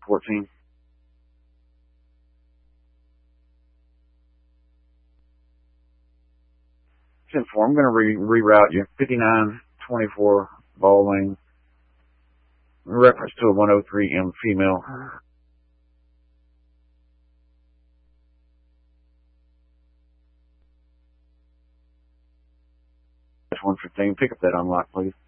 14. 10-4, I'm going to reroute you. 5924 Ball Lane. Reference to a 103M female. That's 115. Pick up that unlock, please.